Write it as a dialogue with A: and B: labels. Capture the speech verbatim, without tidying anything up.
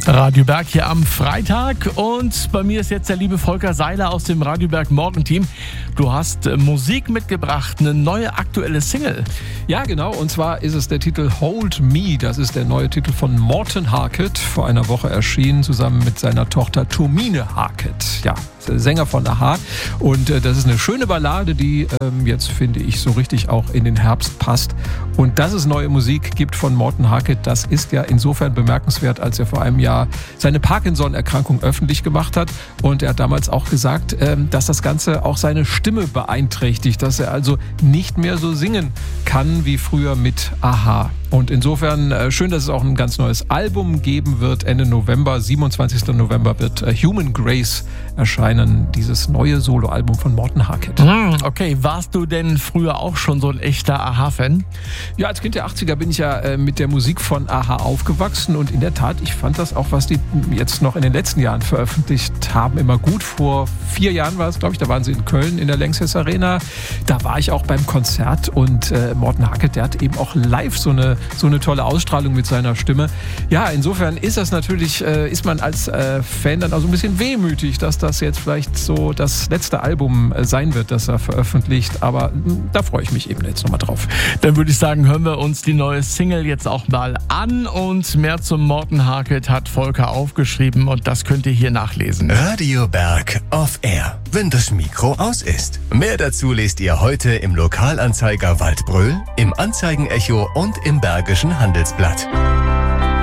A: Radio Berg hier am Freitag und bei mir ist jetzt der liebe Volker Seiler aus dem Radio Berg Morgenteam. Du hast äh, Musik mitgebracht, eine neue aktuelle Single.
B: Ja, genau, und zwar ist es der Titel Hold Me. Das ist der neue Titel von Morten Harket, vor einer Woche erschienen, zusammen mit seiner Tochter Tomine Harket. Ja, Sänger von a-ha. Und äh, das ist eine schöne Ballade, die ähm, jetzt, finde ich, so richtig auch in den Herbst passt. Und dass es neue Musik gibt von Morten Harket, das ist ja insofern bemerkenswert, als er vor einem Jahr seine Parkinson-Erkrankung öffentlich gemacht hat. Und er hat damals auch gesagt, ähm, dass das Ganze auch seine Stimme beeinträchtigt, dass er also nicht mehr so singen kann wie früher mit a-ha. Und insofern äh, schön, dass es auch ein ganz neues Album geben wird. Ende November, siebenundzwanzigsten November wird äh, Human Grace erscheinen, dieses neue Soloalbum von Morten Harket.
A: Mm, okay, warst du denn früher auch schon so ein echter a-ha-Fan?
B: Ja, als Kind der achtziger bin ich ja äh, mit der Musik von a-ha aufgewachsen und in der Tat, ich fand das auch, was die jetzt noch in den letzten Jahren veröffentlicht haben, immer gut. Vor vier Jahren war es, glaube ich, da waren sie in Köln in der Lanxess Arena. Da war ich auch beim Konzert und äh, Morten Harket, der hat eben auch live so eine so eine tolle Ausstrahlung mit seiner Stimme. Ja, insofern ist das natürlich, äh, ist man als äh, Fan dann auch so ein bisschen wehmütig, dass das jetzt vielleicht so das letzte Album äh, sein wird, das er veröffentlicht. Aber mh, da freue ich mich eben jetzt nochmal drauf.
A: Dann würde ich sagen, hören wir uns die neue Single jetzt auch mal an und mehr zum Morten Harket hat Volker aufgeschrieben und das könnt ihr hier nachlesen.
C: Radio Berg off air, wenn das Mikro aus ist. Mehr dazu lest ihr heute im Lokalanzeiger Waldbröl, im Anzeigenecho und im Bergischen Handelsblatt.